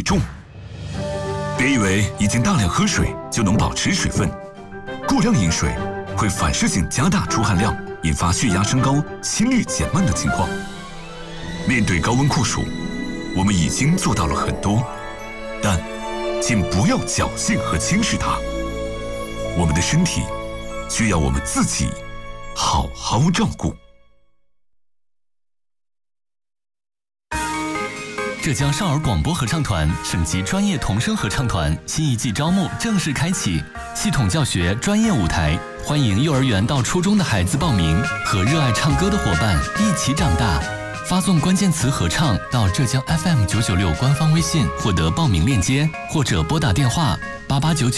重。别以为已经大量喝水就能保持水分，过量饮水会反射性加大出汗量，引发血压升高、心率减慢的情况。面对高温酷暑，我们已经做到了很多，但请不要侥幸和轻视它。我们的身体需要我们自己好好照顾。 浙江少儿广播合唱团省级专业童声合唱团新一季招募正式开启，系统教学、专业舞台，欢迎幼儿园到初中的孩子报名，和热爱唱歌的伙伴一起长大。发送关键词合唱到浙江 FM 996官方微信获得报名链接，或者拨打电话8899